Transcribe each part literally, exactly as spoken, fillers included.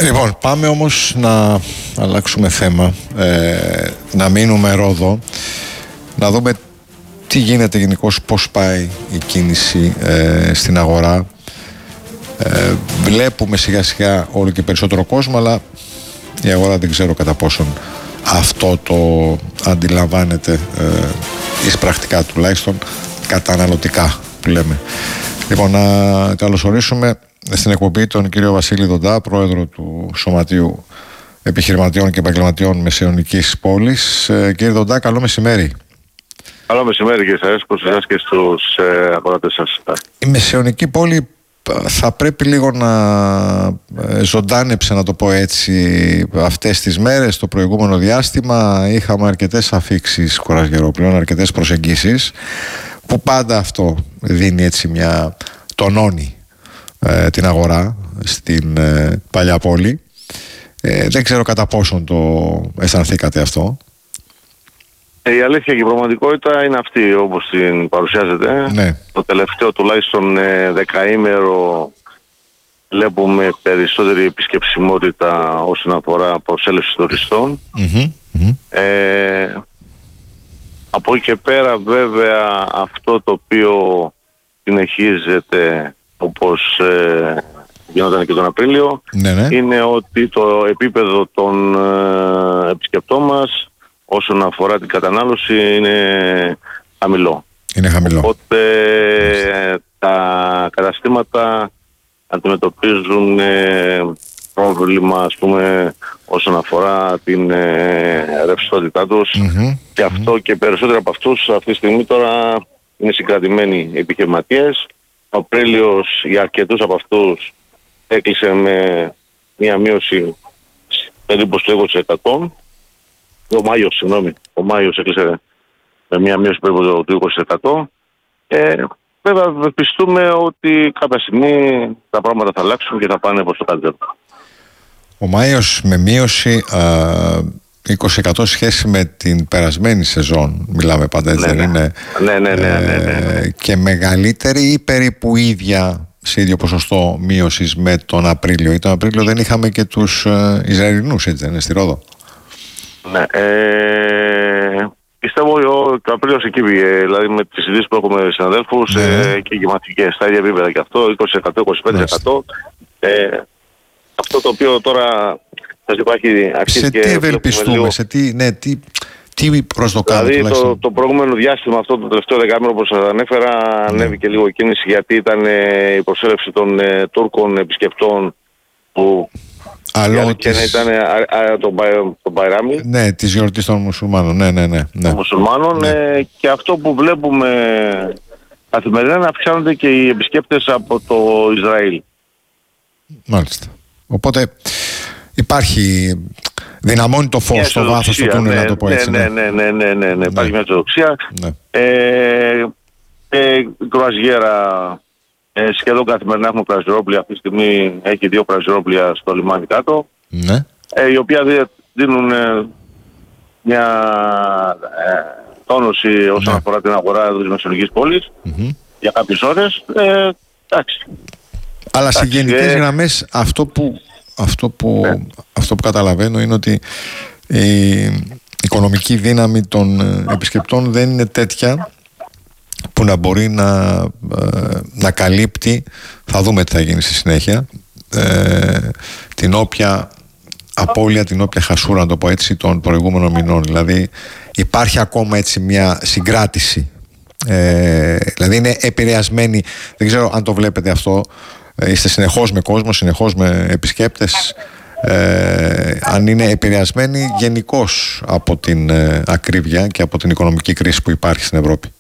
Λοιπόν, πάμε όμως να αλλάξουμε θέμα, ε, να μείνουμε Ρόδο, να δούμε τι γίνεται γενικώς, πώς πάει η κίνηση ε, στην αγορά. Ε, βλέπουμε σιγά σιγά όλο και περισσότερο κόσμο, αλλά η αγορά δεν ξέρω κατά πόσον αυτό το αντιλαμβάνεται ε, εις πρακτικά, τουλάχιστον καταναλωτικά που λέμε. Λοιπόν, να καλωσορίσουμε στην εκπομπή τον κύριο Βασίλη Δοντά, πρόεδρο του Σωματείου Επιχειρηματιών και Επαγγελματιών Μεσαιωνικής Πόλης. Ε, κύριε Δοντά, καλό μεσημέρι. Καλό μεσημέρι και σας, προς εσάς και στους ε, ακροατές σας. Η Μεσαιωνική Πόλη θα πρέπει λίγο να ζωντάνεψε, να το πω έτσι, αυτές τις μέρες. Το προηγούμενο διάστημα είχαμε αρκετές αφίξεις κουρασγερόπλων, αρκετές προσεγγίσεις, που πάντα αυτό δίνει έτσι μια, τονώνει ε, την αγορά στην ε, παλιά πόλη. Ε, δεν ξέρω κατά πόσον το αισθανθήκατε αυτό. Η αλήθεια και η πραγματικότητα είναι αυτή όπως την παρουσιάζεται. Ναι. Το τελευταίο τουλάχιστον ε, δεκαήμερο βλέπουμε περισσότερη επισκεψιμότητα όσον αφορά προσέλευση τουριστών. Mm-hmm. Mm-hmm. Ε, από εκεί και πέρα βέβαια αυτό το οποίο συνεχίζεται όπως ε, γινόταν και τον Απρίλιο, ναι, ναι. είναι ότι το επίπεδο των ε, επισκεπτών μας όσον αφορά την κατανάλωση είναι χαμηλό. Είναι χαμηλό. Οπότε ε, τα καταστήματα αντιμετωπίζουν ε, πρόβλημα, ας πούμε, όσον αφορά την ε, ρευστότητά τους. Mm-hmm. Και αυτό και περισσότερο από αυτούς αυτή τη στιγμή τώρα είναι συγκρατημένοι επιχειρηματίες. Ο Απρίλιος για αρκετούς από αυτούς έκλεισε με μια μείωση περίπου στο είκοσι τοις εκατό. Ο Μάιος, συγγνώμη, ο Μάιος έκλεισε με μια μείωση περίπου του είκοσι τοις εκατό. Ε, βέβαια πιστούμε ότι κάποια στιγμή τα πράγματα θα αλλάξουν και θα πάνε προς το καλύτερο. Ο Μάιος με μείωση α, είκοσι τοις εκατό σχέση με την περασμένη σεζόν, μιλάμε πάντα, έτσι, ναι, δεν ναι. είναι, ναι, ναι, ναι, ναι, ναι, ναι. και μεγαλύτερη ή περίπου ίδια σε ίδιο ποσοστό μείωσης με τον Απρίλιο? Ή τον Απρίλιο δεν είχαμε και τους ε, Ισραηλινούς, έτσι δεν είναι, στη Ρόδο? Ναι, ε, πιστεύω ότι ο Απρίλιος εκεί πήγε, δηλαδή με τις ειδήσεις που έχουμε συναδέλφους, ναι. ε, και γεματικές, στα ίδια επίπεδα και αυτό, είκοσι τοις εκατό, είκοσι πέντε τοις εκατό. Ε, αυτό το οποίο τώρα σας υπάρχει αρχίσει. Σε τι ευελπιστούμε, λίγο... σε τι, ναι, τι, τι προσδοκάμε δηλαδή τουλάχιστον? το, το προηγούμενο διάστημα, αυτό το τελευταίο δεκάμηνο όπως σας ανέφερα, ναι. ανέβηκε λίγο η κίνηση, γιατί ήταν ε, η προσέλευση των ε, Τούρκων επισκεπτών που Αλλό και της... ήταν τον το Μπαϊράμι. Ναι, της γιορτής των μουσουλμάνων. Ναι, ναι, ναι, ναι. Των μουσουλμάνων, ναι. Ε, και αυτό που βλέπουμε καθημερινά να αυξάνονται και οι επισκέπτες από το Ισραήλ. Μάλιστα. Οπότε υπάρχει, δυναμώνει το φως στο βάθος του τούνελ, ναι, να το πω έτσι. Ναι, ναι, ναι, ναι, ναι, ναι. Υπάρχει μια αισιοδοξία. Ναι. Ε, ε, κρουαζιέρα, ε, σχεδόν καθημερινά έχουμε κρουαζιερόπλια. Αυτή τη στιγμή έχει δύο κρουαζιερόπλια στο λιμάνι κάτω. Ναι. Ε, οι οποία δίνουν ε, μια ε, τόνωση όσον ναι. αφορά την αγορά της Μεσαιωνικής Πόλης mm-hmm. για κάποιες ώρες. Ε, εντάξει. Αλλά σε γενικές ε... γραμμές αυτό που, αυτό, που, ναι. αυτό που καταλαβαίνω είναι ότι η οικονομική δύναμη των επισκεπτών δεν είναι τέτοια που να μπορεί να, να καλύπτει, θα δούμε τι θα γίνει στη συνέχεια, ε, την όποια απώλεια, την όποια χασούρα, να το πω έτσι, των προηγούμενων μηνών. Δηλαδή υπάρχει ακόμα έτσι μια συγκράτηση, ε, δηλαδή είναι επηρεασμένοι, δεν ξέρω αν το βλέπετε αυτό, είστε συνεχώς με κόσμο, συνεχώς με επισκέπτες, ε, αν είναι επηρεασμένοι γενικώς από την ε, ακρίβεια και από την οικονομική κρίση που υπάρχει στην Ευρώπη?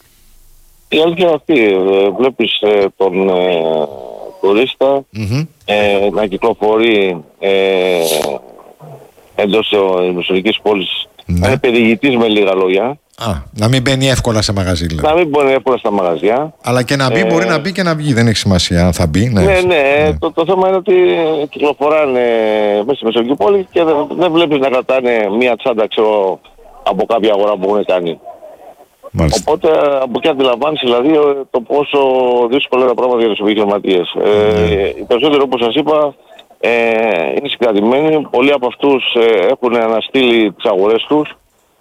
Η αλήθεια είναι αυτή. Ε, βλέπεις ε, τον ε, τουρίστα mm-hmm. ε, να κυκλοφορεί ε, εντός της Μεσαιωνικής Πόλης, ναι. να είναι περιηγητής με λίγα λόγια. Α, να μην μπαίνει εύκολα σε μαγαζί, δηλαδή. Να μην μπαίνει εύκολα στα μαγαζιά. Αλλά και να μπει, ε, μπορεί να μπει και να βγει. Δεν έχει σημασία αν θα μπει. Ναι, ναι, ναι. ναι. Το, το θέμα είναι ότι κυκλοφοράνε μέσα στη Μεσαιωνική Πόλη και δεν, δεν βλέπεις να κρατάνε μία τσάντα, ξέρω, από κάποια αγορά που έχουν κάνει. Μάλιστα. Οπότε από εκεί αντιλαμβάνεις δηλαδή το πόσο δύσκολα είναι τα πράγματα για τους επιχειρηματίες. Mm. Ε, οι περισσότεροι, όπως σας είπα, Ε, είναι συγκρατημένοι. Πολλοί από αυτούς ε, έχουν αναστείλει τις αγορές τους.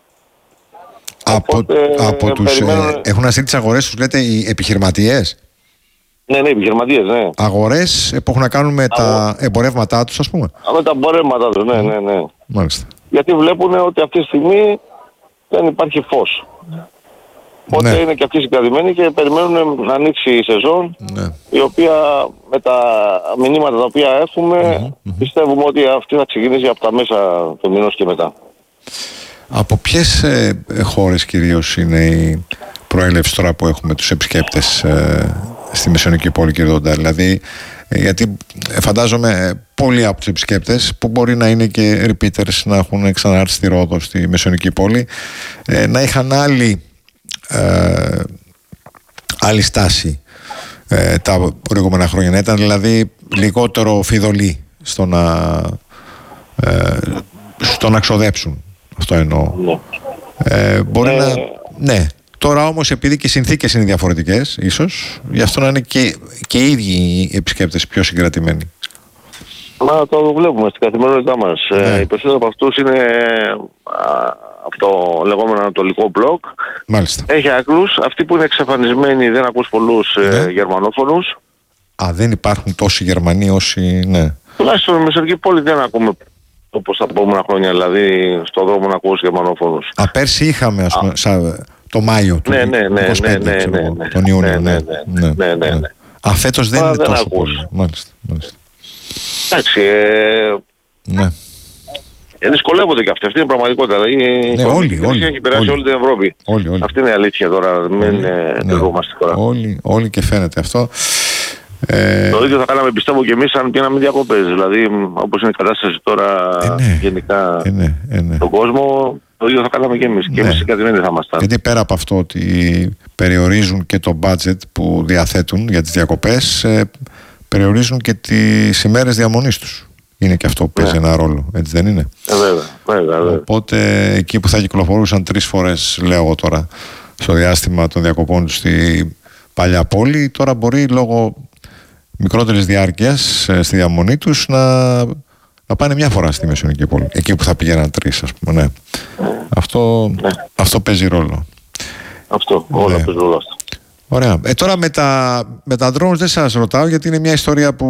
Από, Οπότε, από τους, περιμένουν... ε, έχουν αναστείλει τις αγορές τους, λέτε, οι επιχειρηματίες. Ναι, ναι, επιχειρηματίες, ναι. Αγορές που έχουν να κάνουν με Αγω... τα εμπορεύματά τους, ας πούμε. Α, με τα εμπορεύματά τους, ναι, ναι, ναι. Μάλιστα. Γιατί βλέπουν ότι αυτή τη στιγμή δεν υπάρχει φως. Οπότε ναι. είναι και αυτοί συγκρατημένοι και περιμένουν να ανοίξει η σεζόν, ναι. η οποία με τα μηνύματα τα οποία έχουμε mm-hmm. πιστεύουμε ότι αυτή θα ξεκινήσει από τα μέσα του μηνός και μετά. Από ποιες ε, χώρες κυρίως είναι η προέλευση τώρα που έχουμε τους επισκέπτες ε, στη Μεσαιωνική πόλη, κύριε Δόντα? Δηλαδή, ε, γιατί φαντάζομαι πολλοί από τους επισκέπτες που μπορεί να είναι και repeaters, να έχουν ξανάρθει στη Ρόδο, στη Μεσαιωνική πόλη, ε, να είχαν άλλη Ε, άλλη στάση ε, τα προηγούμενα χρόνια, να ήταν δηλαδή λιγότερο φιδωλοί στο να ε, στο να ξοδέψουν, αυτό εννοώ. ε, μπορεί ε, να ναι, τώρα όμως επειδή και οι συνθήκες είναι διαφορετικές, ίσως γι' αυτό να είναι και, και οι ίδιοι οι επισκέπτες πιο συγκρατημένοι. Μα το βλέπουμε στην καθημερινότητά μας. Ναι. Ε, οι περισσότεροι από αυτούς είναι α, από το λεγόμενο ανατολικό μπλοκ. Μάλιστα. Έχει άκρους. Αυτοί που είναι εξαφανισμένοι δεν ακούς πολλούς ναι. ε, γερμανόφωνους. Α, δεν υπάρχουν τόσοι Γερμανοί όσοι, ναι. Τουλάχιστον στη Μεσαιωνική πόλη δεν ακούμε όπως τα επόμενα χρόνια, δηλαδή στον δρόμο να ακούς γερμανόφωνους. Α, πέρσι είχαμε, ας πούμε, σαν, το Μάιο του ναι, ναι, ναι, είκοσι πέντε, ναι, ναι, ξέρω, ναι, ναι, τον Ιούνιο. Ναι, ναι, ναι. ναι, ναι, ναι, ναι. Α, φέτος δεν Α, είναι δεν τόσο ακούς. πολύ. Μάλιστα, μάλιστα. Εντάξει, ε... ναι. Ε, δυσκολεύονται και αυτοί. Αυτή είναι η πραγματικότητα. Δηλαδή, ναι, όλοι, όλοι, έχει περάσει όλοι, όλη την Ευρώπη. Όλοι, όλοι. Αυτή είναι η αλήθεια τώρα. Μην τρεγόμαστε ναι. τώρα. Όλοι, όλοι και φαίνεται αυτό. Ε... Το ίδιο θα κάναμε, πιστεύω, και εμείς αν πήγαμε διακοπές. Δηλαδή, όπως είναι η κατάσταση τώρα ε, ναι. γενικά ε, ναι, ε, ναι. στον κόσμο, το ίδιο θα κάναμε και εμείς. Ναι. Και εμείς συγκρατημένοι θα ήμασταν. Γιατί πέρα από αυτό ότι περιορίζουν και το budget που διαθέτουν για τις διακοπές, ε, περιορίζουν και τις ημέρες διαμονής τους. Είναι και αυτό που παίζει ναι. ένα ρόλο, έτσι δεν είναι? Ε, βέβαια, βέβαια, βέβαια. Οπότε εκεί που θα κυκλοφορούσαν τρεις φορές, λέω εγώ τώρα, στο διάστημα των διακοπών τους στη παλιά πόλη, τώρα μπορεί λόγω μικρότερης διάρκειας ε, στη διαμονή τους να, να πάνε μια φορά στη Μεσαιωνική πόλη. Εκεί που θα πηγαίναν τρεις, ας πούμε. Ναι. Ναι. Αυτό, ναι. αυτό παίζει ρόλο. Αυτό, όλα ναι. παίζει ρόλο αυτό. Ωραία. Ε, τώρα με τα, με τα drones δεν σας ρωτάω, γιατί είναι μια ιστορία που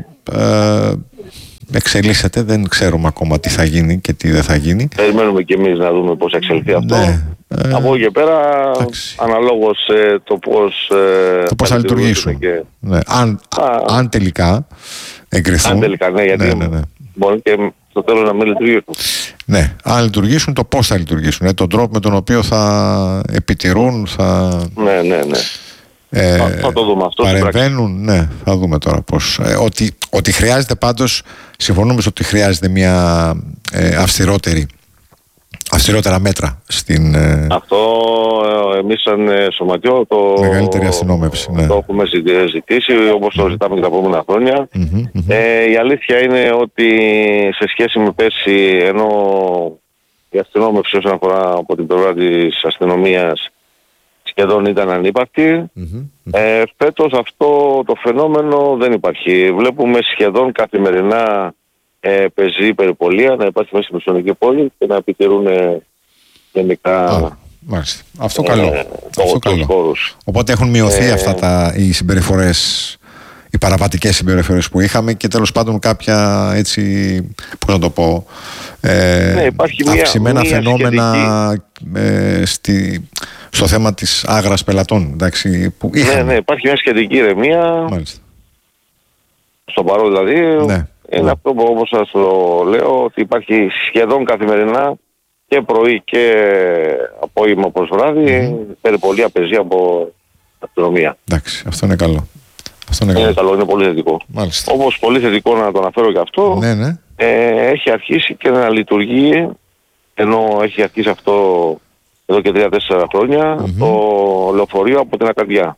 ε, εξελίσσεται. Δεν ξέρουμε ακόμα τι θα γίνει και τι δεν θα γίνει. Περιμένουμε κι εμείς να δούμε πώς εξελιχθεί αυτό. Ναι. Ε, Από εκεί και πέρα, εντάξει. αναλόγως ε, το πώς, ε, το πώς θα λειτουργήσουν. Και... Ναι. Αν, α, αν τελικά εγκριθούν. Αν τελικά, ναι, γιατί ναι, ναι, ναι. μπορεί και στο τέλος να μην λειτουργήσουν. Ναι, αν λειτουργήσουν, το πώς θα λειτουργήσουν. Ε, τον τρόπο με τον οποίο θα επιτηρούν, θα... Ναι, ναι, ναι. Ε, θα, θα το δούμε αυτό. Παρεμβαίνουν, ναι, θα δούμε τώρα πώς. Ε, ότι, ότι χρειάζεται πάντως, συμφωνούμε ότι χρειάζεται μια ε, αυστηρότερη, αυστηρότερα μέτρα στην... Ε, αυτό ε, εμείς σαν ε, σωματιό το, μεγαλύτερη αστυνόμευση, ναι. το έχουμε ζητήσει, όπως το ζητάμε και τα επόμενα χρόνια. Mm-hmm, mm-hmm. Ε, η αλήθεια είναι ότι σε σχέση με πέρσι, ενώ η αστυνόμευση όσον αφορά από την πλευρά της αστυνομίας σχεδόν ήταν ανύπαρκτη. Mm-hmm. Ε, φέτος αυτό το φαινόμενο δεν υπάρχει. Βλέπουμε σχεδόν καθημερινά ε, πεζή περιπολία να υπάρχει μέσα στη Μεσαιωνική πόλη και να επιτηρούν ε, γενικά. Α, μάλιστα. Αυτό ε, καλό. Ε, αυτό καλό. Χώρους. Οπότε έχουν μειωθεί ε, αυτά τα, οι συμπεριφορές, οι παραβατικές συμπεριφορές που είχαμε και τέλος πάντων κάποια έτσι, πώς να το πω, ε, ναι, υπάρχει αυξημένα μια, φαινόμενα ε, στη, στο θέμα της άγρας πελατών. Εντάξει, που είχαμε. Ναι, ναι, υπάρχει μια σχετική ηρεμία. Μάλιστα. Στο παρόν δηλαδή. Ναι. Είναι ναι. αυτό που όπως σας το λέω, ότι υπάρχει σχεδόν καθημερινά και πρωί και απόγευμα προς βράδυ mm-hmm. περιπολία πεζή από αστυνομία. Εντάξει, αυτό είναι καλό. Αυτό είναι, είναι καλό. καλό, είναι πολύ θετικό. Μάλιστα. Όπως πολύ θετικό να το αναφέρω και αυτό, ναι, ναι. Ε, έχει αρχίσει και να λειτουργεί, ενώ έχει αρχίσει αυτό εδώ και τρία τέσσερα χρόνια, mm-hmm. το λεωφορείο από την Ακαδιά.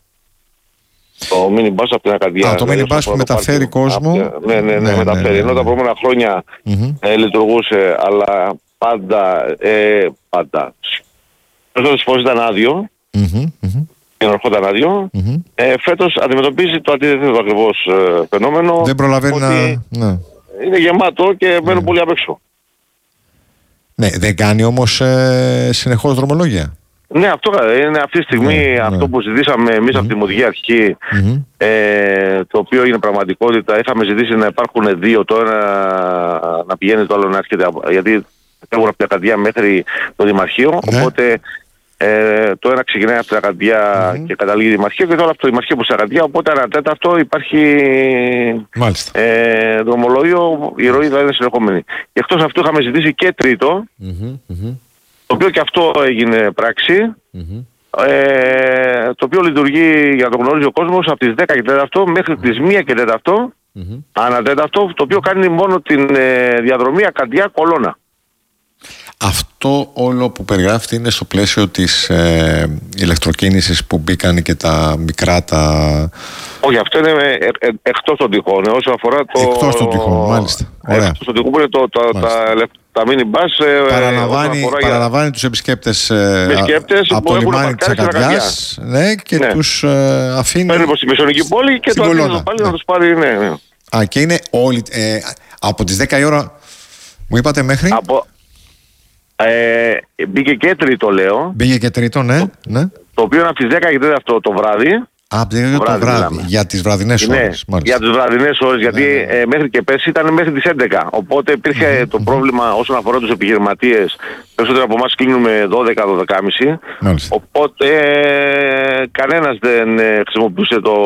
Το minibus από την Ακαδιά. Α, το minibus που μεταφέρει κόσμο. Από, ναι, ναι, ναι, ναι, μεταφέρει. Ναι, ναι, ναι. Ενώ τα προηγούμενα χρόνια mm-hmm. ε, λειτουργούσε, αλλά πάντα, ε, πάντα. Περισσότερες φορές ήταν άδειο. Mm-hmm. Mm-hmm. Και ερχόταν άδειο. Mm-hmm. Ε, φέτος αντιμετωπίζει το αντίθετο ακριβώς ε, φαινόμενο. Δεν προλαβαίνει ότι, να... Ναι. είναι γεμάτο και μένουν mm. πολύ απ' έξω. Ναι, δεν κάνει όμως ε, συνεχώς δρομολόγια. Ναι, αυτό είναι αυτή τη στιγμή mm. αυτό που ζητήσαμε εμείς mm. από τη Δημοτική Αρχή, mm. ε, το οποίο είναι πραγματικότητα. Είχαμε ζητήσει να υπάρχουν δύο, το ένα να πηγαίνει, το άλλο να έρχεται, γιατί έχουν από την Ακαντιά μέχρι το Δημαρχείο, mm. οπότε ε, το ένα ξεκινάει από την Ακαντιά mm. και καταλήγει Δημαρχείο και το άλλο από το Δημαρχείο προς την Ακαντιά, οπότε ένα τέταρτο υπάρχει ε, δρομολόγιο, η ροή θα είναι συνεχόμενη. Και εκτός αυτού είχαμε ζητήσει και τρίτο, mm-hmm, mm-hmm. το οποίο και αυτό έγινε πράξη, mm-hmm. ε, το οποίο λειτουργεί, για να το γνωρίζει ο κόσμος, από τις δέκα και τέταρτο μέχρι τις μία και τέταρτο, mm-hmm. ανά τέταρτο, το οποίο κάνει μόνο την ε, διαδρομή Ακαντιά Κολώνα. Αυτό όλο που περιγράφεται είναι στο πλαίσιο της ε, ηλεκτροκίνησης που μπήκαν και τα μικρά τα... Όχι, αυτό είναι ε, ε, εκτός των τυχών. Όσο αφορά το... Εκτός των τυχών, μάλιστα. Ωραία. Εκτός των τυχών που είναι το, το, τα, τα mini bus. Ε, παραλαμβάνει παραλαμβάνει για... τους επισκέπτες, ε, επισκέπτες από το λιμάνι της Ακαντιάς, ναι, και ναι. τους ε, αφήνει... Παίρνει προς τη Μεσονική πόλη και το αφήνει πάλι ναι. να τους πάρει, ναι, ναι. Α, και είναι όλοι... Ε, από τις δέκα η ώρα, μου είπατε μέχρι... Από... Ε, μπήκε και τρίτο, λέω. Μπήκε και τρίτο, ναι. Το, ναι. το οποίο είναι από τις δέκα και τέταρτο το βράδυ. Α, από τις δέκα το βράδυ, το βράδυ για τις βραδινές ναι, ώρες. Μάλιστα. Για τις βραδινές ώρες, γιατί ναι, ναι. Ε, μέχρι και πέρσι ήταν μέχρι τις έντεκα. Οπότε υπήρχε mm-hmm, το mm-hmm. πρόβλημα όσον αφορά τους επιχειρηματίες. Περισσότερο από εμάς κλείνουμε δώδεκα δώδεκα και τριάντα. Οπότε ε, κανένας δεν ε, χρησιμοποιούσε το,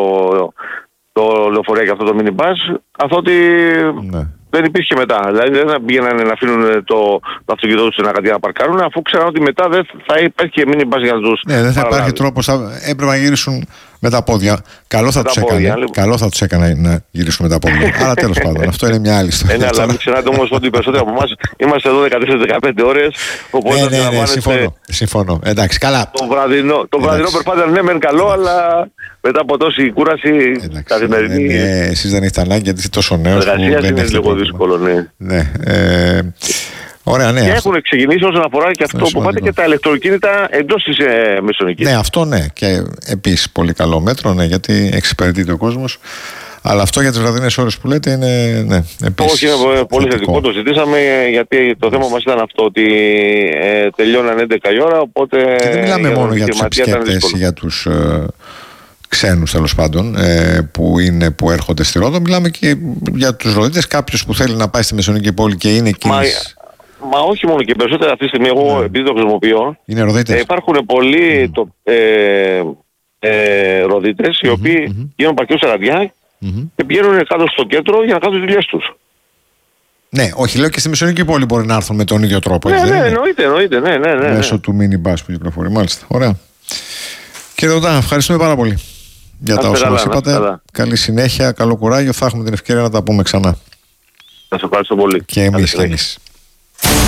το λεωφορείο και αυτό το mini bus, καθότι... Ναι. Δεν υπήρχε μετά. Δηλαδή δεν πήγαιναν να αφήνουν το, το αυτοκίνητο τους στην Ακαντιά να παρκάρουν, αφού ξέραν ότι μετά δεν θα υπάρχει και μήνυ μπας για να τους... Ναι, δεν θα υπάρχει τρόπος. Θα... Έπρεπε να γυρίσουν με τα πόδια. Καλό θα τους έκανε. Καλό θα τους έκανε να γυρίσουν με τα πόδια. Αλλά τέλος πάντων, αυτό είναι μια άλλη ιστορία. Ναι, αλλά μην ξεχνάτε όμως ότι οι περισσότεροι από εμάς είμαστε εδώ δεκατέσσερις δεκαπέντε ώρες. Οπότε ναι, ναι, ναι, συμφωνώ. συμφωνώ. Εντάξει, καλά. Το βραδινό, το βραδινό περπάτημα ναι, μεν καλό, αλλά μετά από τόση κούραση καθημερινή. Ναι, εσείς δεν έχετε ανάγκη γιατί είστε τόσο νέος. Εργασία είναι λίγο δύσκολο, ναι. Ναι. Ε, ωραία, ναι. Και αυτό... έχουν ξεκινήσει όσον αφορά και αυτό που σημαντικό. Πάτε και τα ηλεκτροκίνητα εντός της ε, Μεσονικής. Ναι, αυτό ναι. Και επίσης πολύ καλό μέτρο, ναι, γιατί εξυπηρετείται ο κόσμος. Αλλά αυτό για τις βραδινές ώρες που λέτε είναι, ναι, επίσης. Όχι, είναι πολύ θετικό. Το ζητήσαμε γιατί το θέμα μας ήταν αυτό ότι ε, τελειώναν έντεκα η ώρα. Οπότε. Και δεν μιλάμε μόνο για τους επισκέπτες ή για τους. Ε, ξένους τέλος πάντων ε, που, είναι, που έρχονται στη Ρόδο. Μιλάμε και για τους ροδίτες. Κάποιος που θέλει να πάει στη Μεσονική πόλη και είναι κίνηση. Μα, μα όχι μόνο και περισσότερα αυτή τη στιγμή. Εγώ mm. επειδή το χρησιμοποιώ. Είναι ροδίτες. Ε, υπάρχουν πολλοί mm. το, ε, ε, ροδίτες mm-hmm, οι οποίοι mm-hmm. γίνουν παρκείο σε Ακαντιά mm-hmm. και πηγαίνουν κάτω στο κέντρο για να κάνουν τις δουλειές τους. Ναι, όχι, λέω και στη Μεσονική πόλη μπορεί να έρθουν με τον ίδιο τρόπο. Ναι, ναι, εννοείται, εννοείται. Ναι, ναι, ναι, μέσω ναι. του mini bus που κυκλοφορεί. Μάλιστα. Ωραία. Κύριε Δοντά, ευχαριστούμε πάρα πολύ για τα όσα μας είπατε. Καλή συνέχεια, καλό κουράγιο. Θα έχουμε την ευκαιρία να τα πούμε ξανά. Σας ευχαριστώ πολύ. Και εμείς και εμείς.